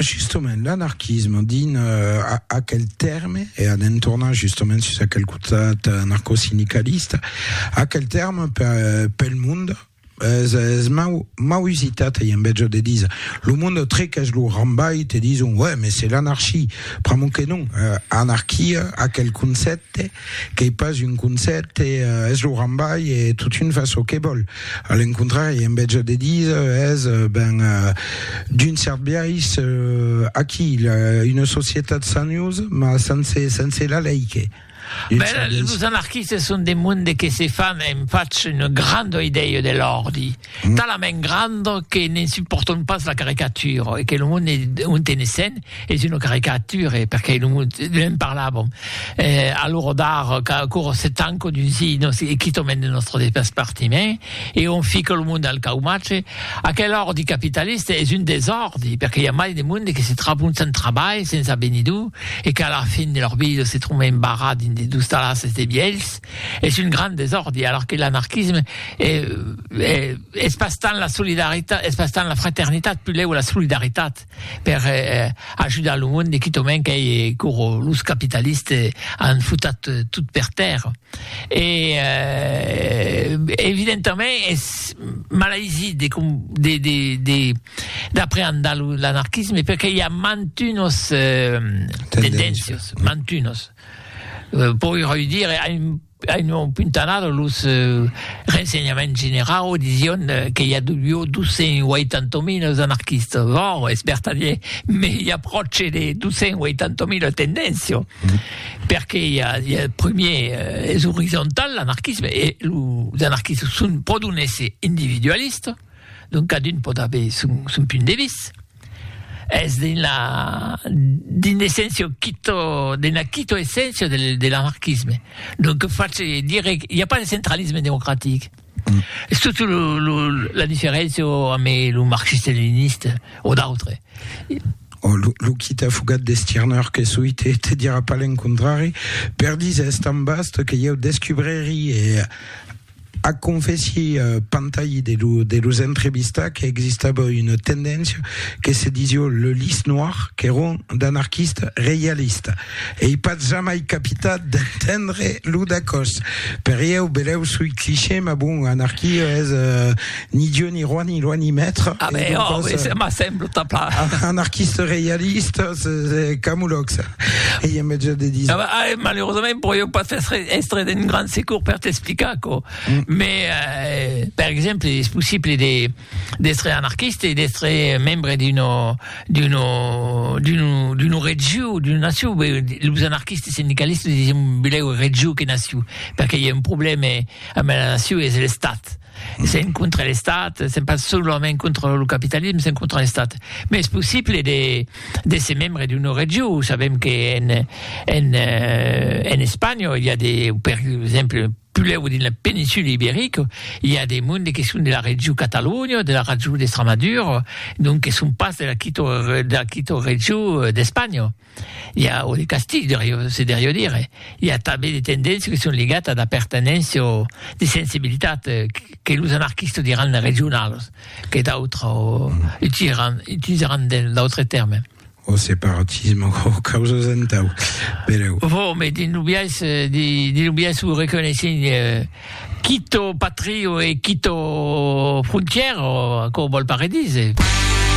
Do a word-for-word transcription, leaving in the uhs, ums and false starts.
justement, l'anarchisme, dit euh, à, à quel terme, et en tournant justement sur ce quel coûtat anarcho-syndicaliste, à quel terme per, per le monde es mau, mau hesitat et invece de dire le monde très que je le rambaille te disent ouais mais c'est l'anarchie pramo que non euh, anarchie à quel concept qui pas une concept et euh, es le rambaille et toute une façon que bol à l'encontre et invece de dire es ben euh, d'une certaine biais euh, à qui une société de sans news mais sans sans la laïque. Beh, les anarchistes sont des mondes qui se fanno infatti une grande idée de l'ordre, mm. tellement grande qu'ils ne supportent pas la caricature et que le monde est une scène est une caricature perché le monde ne parlavamo eh, allora d'art cours sept ans d'usine et qui tombe dans notre département et on fait que le monde al caumace à quel ordre capitaliste est une des ordres perché il y a mal des mondes qui se trabunt sans travail senza benidu et qu'à la fin de leur vie se trouvent embarras de tout ça, c'était biels, et c'est une grande désordre, alors que l'anarchisme est, est, espace tant la solidarité, espace tant la fraternité, plus là où la solidarité, pour euh, ajouter le monde, qui tombe qui court l'us capitaliste, en foutat tout per terre. Et, euh, évidemment, est malaisie des, des, des, des, d'appréhender l'anarchisme, parce qu'il y a mantunos, euh, tendences, mantunos. Pour lui dire, hanno puntanato los eh, rensegnamenti generali dicono che hi ha duecentoottantamila anarchisti, vero, espertati, ma gli approcci di duecentoottantamila tendenze, mm. perché il y a, il y a le premier eh, è orizzontale l'anarchisme e gli anarchisti sono produnesi individualisti, donc cadun può avere son, son punto di vista. Es din la din essenzio quito din la quito essenzio del, dell'anarchisme. Donc faccio dire il n'y a pas de centralisme démocratique. Mm. C'est surtout le, le, la différence avec le marxiste-léniniste ou d'autres. Oh, Luchita fugat de Stirner che suite te dira pas l'incontrari per dire est en bast che io descubreri e a confessi uh, pantai de lu, de los entrevistas que existaba une tendance que se disait le liste noir que eran d'anarchistes réalistes et il pas jamais capita d'entendre l'udacos per io beleu sui cliché ma bon anarchie est uh, ni dieu ni roi ni loi ni maître ah mais oh mais ça m'a semble ta pla anarchiste réaliste c'est camulox et il me déjà dit ah, bah, malheureusement pour io pas être d'une grande secours per t'expliquer quoi mm. Mais, euh, par exemple, c'est possible d'être anarchiste et d'être membre d'une, d'une, d'une, d'une région ou d'une nation. Les anarchistes syndicalistes disent que région que nation. Parce qu'il y a un problème avec la nation et c'est l'État. C'est contre l'État, c'est pas seulement contre le capitalisme, c'est contre l'État. Mais c'est possible de, de se membres d'une région. Vous savez qu'en, en, en Espagne, il y a des, par exemple, plus là où dans la péninsule ibérique, il y a des mondes qui sont de la région Catalogne, de la région d'Extremadure, donc qui sont pas de la Quito, de la Quito région d'Espagne. Il y a, ou des Castilles, c'est derrière dire. Il y a des tendances qui sont liées à la pertinence, des sensibilités que les anarchistes diront régionales, que d'autres utiliseront, utiliseront d'autres termes. O separatisme, o causa zentau. Però. Vo, mais di nubiais, di, di nubiais vous reconnaissez euh, Quito patrio et Quito frontière, comme le paradis.